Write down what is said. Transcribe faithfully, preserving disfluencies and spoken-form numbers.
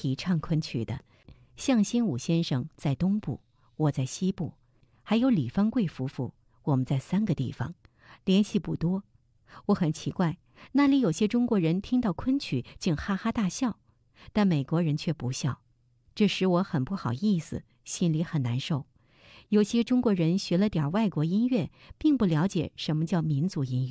提倡昆曲的。向新武先生在东部，我在西部，还有李方贵夫妇，我们在三个地方，联系不多。我很奇怪，那里有些中国人听到昆曲竟哈哈大笑，但美国人却不笑，这使我很不好意思，心里很难受。有些中国人学了点外国音乐，并不了解什么叫民族音乐。